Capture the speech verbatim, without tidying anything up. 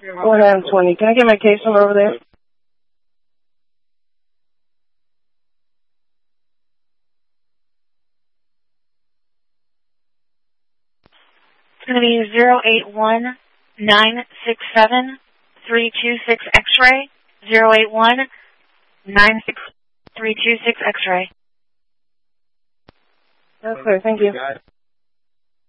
one hundred twenty. Can I get my case number over there? It's going to be zero eight one nine six seven three two six X-ray. zero eight one nine six three two six X-ray. That's clear. Thank you.